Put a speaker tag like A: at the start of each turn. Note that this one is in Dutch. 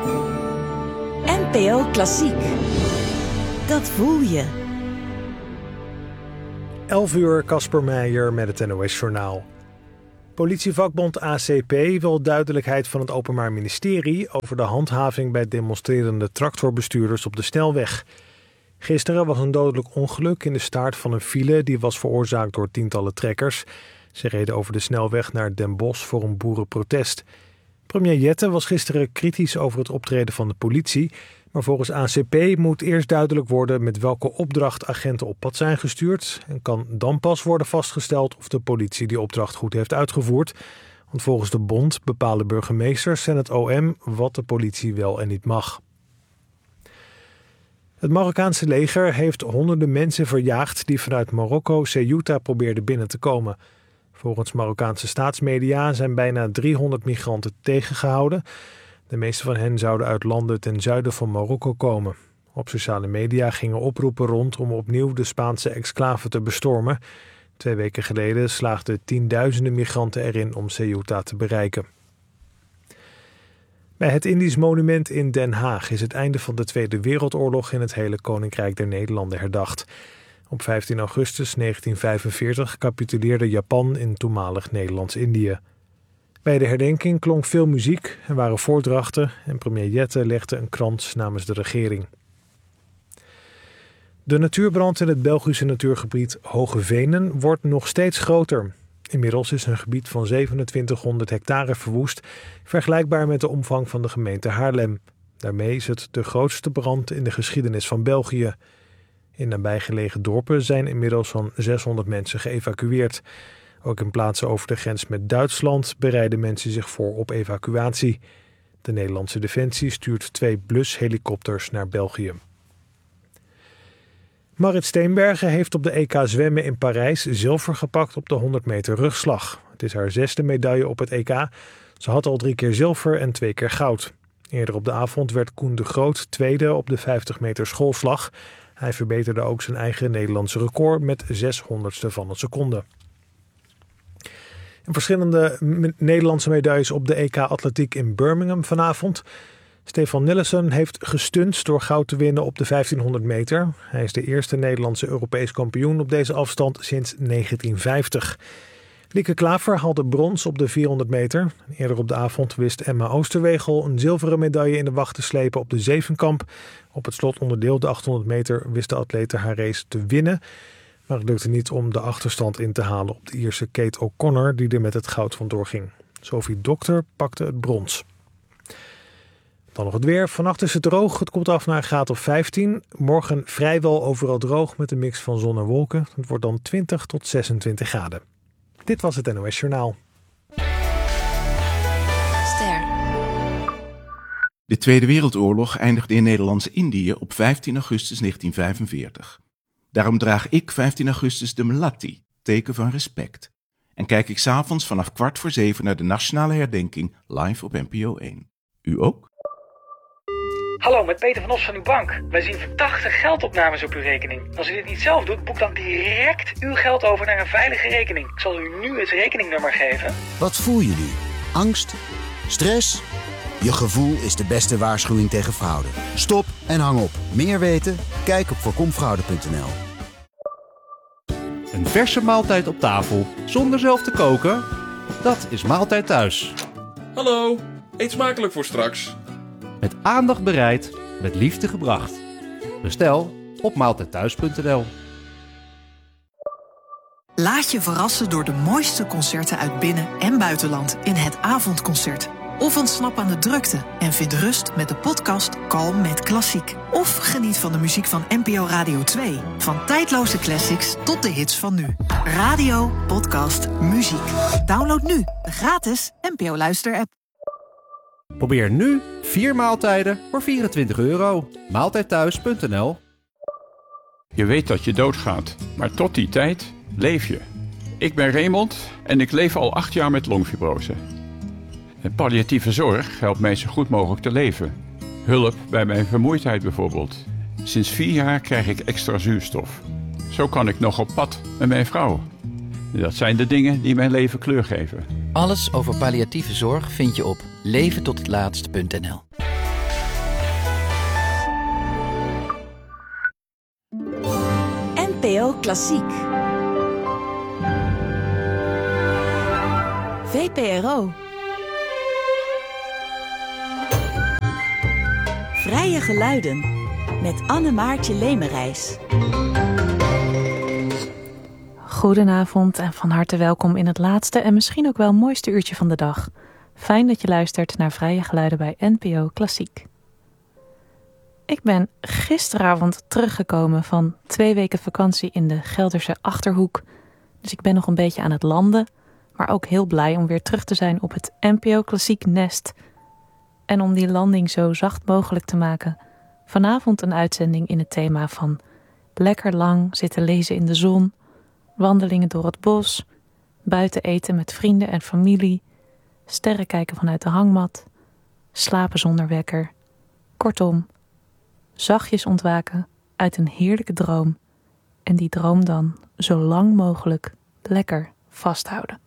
A: NPO Klassiek. Dat voel je.
B: 11 uur, Casper Meijer met het NOS-journaal. Politievakbond ACP wil duidelijkheid van het Openbaar Ministerie over de handhaving bij demonstrerende tractorbestuurders op de snelweg. Gisteren was een dodelijk ongeluk in de staart van een file die was veroorzaakt door tientallen trekkers. Ze reden over de snelweg naar Den Bosch voor een boerenprotest. Premier Jette was gisteren kritisch over het optreden van de politie, maar volgens ACP moet eerst duidelijk worden met welke opdracht agenten op pad zijn gestuurd en kan dan pas worden vastgesteld of de politie die opdracht goed heeft uitgevoerd. Want volgens de bond bepalen burgemeesters en het OM wat de politie wel en niet mag. Het Marokkaanse leger heeft honderden mensen verjaagd die vanuit Marokko Ceuta probeerden binnen te komen. Volgens Marokkaanse staatsmedia zijn bijna 300 migranten tegengehouden. De meeste van hen zouden uit landen ten zuiden van Marokko komen. Op sociale media gingen oproepen rond om opnieuw de Spaanse exclave te bestormen. 2 weken geleden slaagden tienduizenden migranten erin om Ceuta te bereiken. Bij het Indisch Monument in Den Haag is het einde van de Tweede Wereldoorlog in het hele Koninkrijk der Nederlanden herdacht. Op 15 augustus 1945 capituleerde Japan in toenmalig Nederlands-Indië. Bij de herdenking klonk veel muziek, er waren voordrachten en premier Jette legde een krans namens de regering. De natuurbrand in het Belgische natuurgebied Hoge Venen wordt nog steeds groter. Inmiddels is een gebied van 2700 hectare verwoest, vergelijkbaar met de omvang van de gemeente Haarlem. Daarmee is het de grootste brand in de geschiedenis van België. In nabijgelegen dorpen zijn inmiddels zo'n 600 mensen geëvacueerd. Ook in plaatsen over de grens met Duitsland bereiden mensen zich voor op evacuatie. De Nederlandse Defensie stuurt 2 blushelikopters naar België. Marit Steenbergen heeft op de EK zwemmen in Parijs zilver gepakt op de 100 meter rugslag. Het is haar 6e medaille op het EK. Ze had al 3 keer zilver en 2 keer goud. Eerder op de avond werd Koen de Groot tweede op de 50 meter schoolslag. Hij verbeterde ook zijn eigen Nederlandse record met 600ste van een seconde. En verschillende Nederlandse medailles op de EK Atletiek in Birmingham vanavond. Stefan Nelissen heeft gestunst door goud te winnen op de 1500 meter. Hij is de eerste Nederlandse Europees kampioen op deze afstand sinds 1950. Lieke Klaver haalde brons op de 400 meter. Eerder op de avond wist Emma Oosterwegel een zilveren medaille in de wacht te slepen op de zevenkamp. Op het slotonderdeel, de 800 meter, wist de atlete haar race te winnen. Maar het lukte niet om de achterstand in te halen op de Ierse Kate O'Connor, die er met het goud vandoor ging. Sophie Dokter pakte het brons. Dan nog het weer. Vannacht is het droog. Het komt af naar een graad of 15. Morgen vrijwel overal droog met een mix van zon en wolken. Het wordt dan 20 tot 26 graden. Dit was het NOS Journaal.
C: Ster.
D: De Tweede Wereldoorlog eindigde in Nederlands-Indië op 15 augustus 1945. Daarom draag ik 15 augustus de melatti, teken van respect. En kijk ik 's avonds vanaf 6:15 naar de nationale herdenking live op NPO 1. U ook?
E: Hallo, met Peter van Os van uw bank. Wij zien verdachte geldopnames op uw rekening. Als u dit niet zelf doet, boek dan direct uw geld over naar een veilige rekening. Ik zal u nu het rekeningnummer geven.
F: Wat voel je nu? Angst? Stress? Je gevoel is de beste waarschuwing tegen fraude. Stop en hang op. Meer weten? Kijk op voorkomfraude.nl.
G: Een verse maaltijd op tafel, zonder zelf te koken? Dat is Maaltijd Thuis.
H: Hallo, eet smakelijk voor straks.
G: Met aandacht bereid, met liefde gebracht. Bestel op maaltijdthuis.nl.
I: Laat je verrassen door de mooiste concerten uit binnen- en buitenland in het avondconcert. Of ontsnap aan de drukte en vind rust met de podcast Kalm met Klassiek. Of geniet van de muziek van NPO Radio 2. Van tijdloze classics tot de hits van nu. Radio, podcast, muziek. Download nu de gratis NPO Luister-app.
G: Probeer nu 4 maaltijden voor €24. Maaltijdthuis.nl.
J: Je weet dat je doodgaat, maar tot die tijd leef je. Ik ben Raymond en ik leef al 8 jaar met longfibrose. En palliatieve zorg helpt mij zo goed mogelijk te leven. Hulp bij mijn vermoeidheid bijvoorbeeld. Sinds 4 jaar krijg ik extra zuurstof. Zo kan ik nog op pad met mijn vrouw. Dat zijn de dingen die mijn leven kleur geven.
K: Alles over palliatieve zorg vind je op leventothetlaatst.nl.
A: NPO Klassiek. VPRO. Vrije geluiden met Anne-Maartje Lemerijs.
C: Goedenavond en van harte welkom in het laatste en misschien ook wel mooiste uurtje van de dag. Fijn dat je luistert naar Vrije Geluiden bij NPO Klassiek. Ik ben gisteravond teruggekomen van 2 weken vakantie in de Gelderse Achterhoek. Dus ik ben nog een beetje aan het landen, maar ook heel blij om weer terug te zijn op het NPO Klassiek nest. En om die landing zo zacht mogelijk te maken, vanavond een uitzending in het thema van lekker lang zitten lezen in de zon, wandelingen door het bos, buiten eten met vrienden en familie, sterren kijken vanuit de hangmat, slapen zonder wekker. Kortom, zachtjes ontwaken uit een heerlijke droom en die droom dan zo lang mogelijk lekker vasthouden.